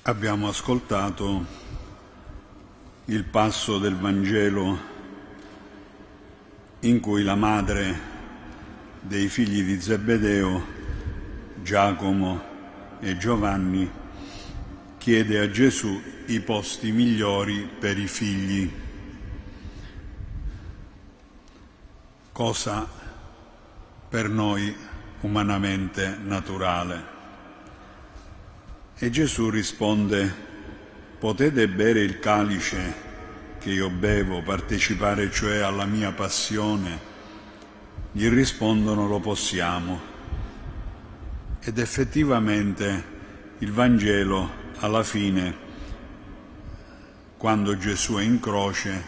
Abbiamo ascoltato il passo del Vangelo in cui la madre dei figli di Zebedeo, Giacomo e Giovanni, chiede a Gesù i posti migliori per i figli, cosa per noi umanamente naturale. E Gesù risponde: potete bere il calice che io bevo, partecipare cioè alla mia passione? Gli rispondono: lo possiamo. Ed effettivamente il Vangelo alla fine, quando Gesù è in croce,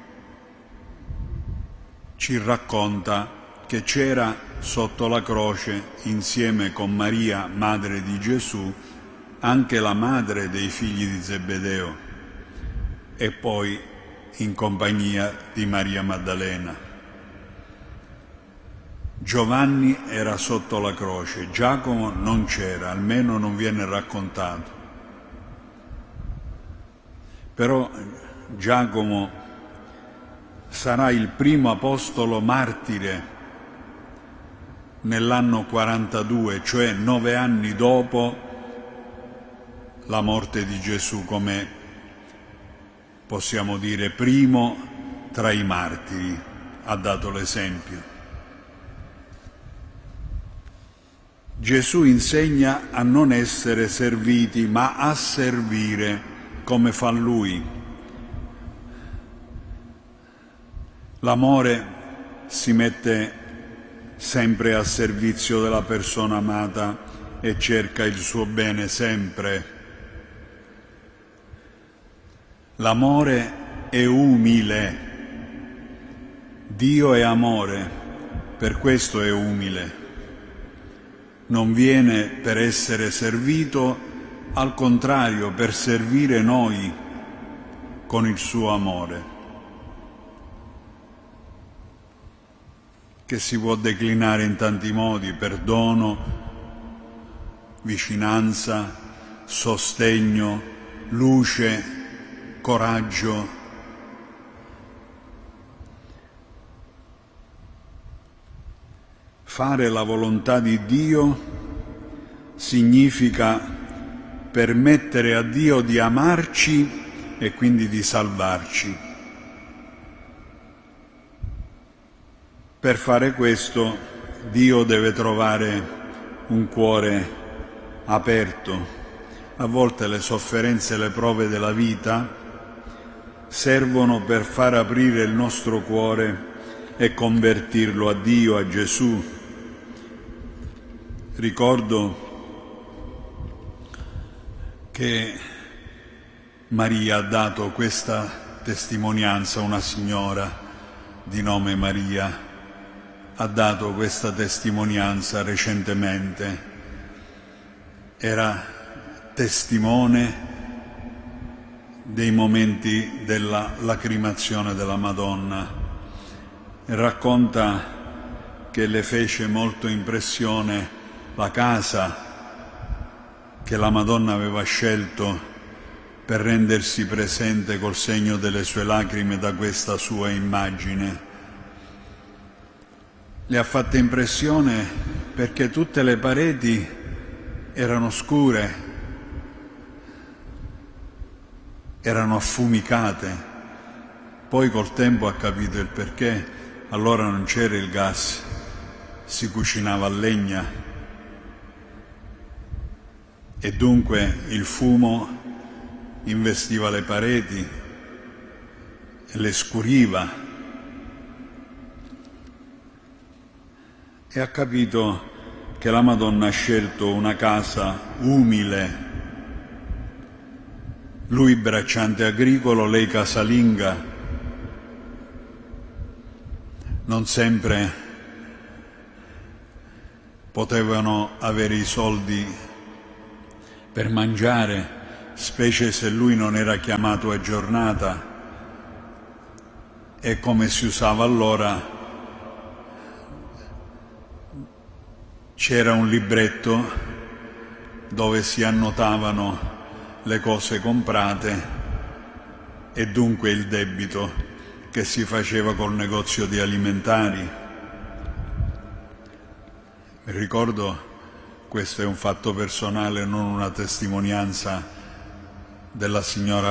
ci racconta che c'era sotto la croce, insieme con Maria, madre di Gesù, anche la madre dei figli di Zebedeo e poi in compagnia di Maria Maddalena. Giovanni era sotto la croce, Giacomo non c'era, almeno non viene raccontato. Però Giacomo sarà il primo apostolo martire nell'anno 42, cioè 9 anni dopo la morte di Gesù, come possiamo dire primo tra i martiri, ha dato l'esempio. Gesù insegna a non essere serviti, ma a servire come fa Lui. L'amore si mette sempre a servizio della persona amata e cerca il suo bene sempre. L'amore è umile. Dio è amore, per questo è umile. Non viene per essere servito, al contrario, per servire noi con il suo amore, che si può declinare in tanti modi: perdono, vicinanza, sostegno, luce, coraggio. Fare la volontà di Dio significa permettere a Dio di amarci e quindi di salvarci. Per fare questo Dio deve trovare un cuore aperto. A volte le sofferenze e le prove della vita servono per far aprire il nostro cuore e convertirlo a Dio, a Gesù. Ricordo che Maria ha dato questa testimonianza, una signora di nome Maria ha dato questa testimonianza recentemente. Era testimone dei momenti della lacrimazione della Madonna e racconta che le fece molto impressione la casa che la Madonna aveva scelto per rendersi presente col segno delle sue lacrime da questa sua immagine. Le ha fatte impressione perché tutte le pareti erano scure, erano affumicate. Poi col tempo ha capito il perché. Allora non c'era il gas, si cucinava a legna e dunque il fumo investiva le pareti e le scuriva. E ha capito che la Madonna ha scelto una casa umile. Lui bracciante agricolo, lei casalinga. Non sempre potevano avere i soldi per mangiare, specie se lui non era chiamato a giornata. E come si usava allora, c'era un libretto dove si annotavano le cose comprate e dunque il debito che si faceva col negozio di alimentari. Ricordo, questo è un fatto personale, non una testimonianza della signora